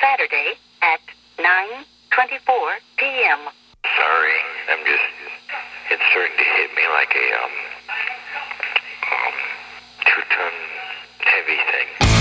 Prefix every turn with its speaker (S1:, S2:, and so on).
S1: Saturday at 9:24 p.m.
S2: Sorry, it's starting to hit me like a 2-ton heavy thing.